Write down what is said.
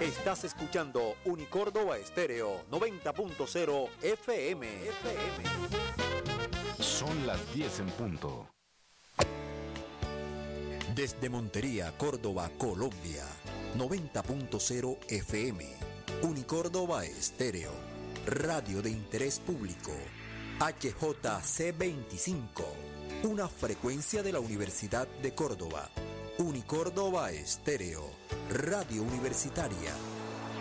Estás escuchando Unicórdoba Estéreo 90.0 FM. Son las 10 en punto. Desde Montería, Córdoba, Colombia, 90.0 FM. Unicórdoba Estéreo, radio de interés público. HJC25, una frecuencia de la Universidad de Córdoba. Unicórdoba Estéreo, radio universitaria.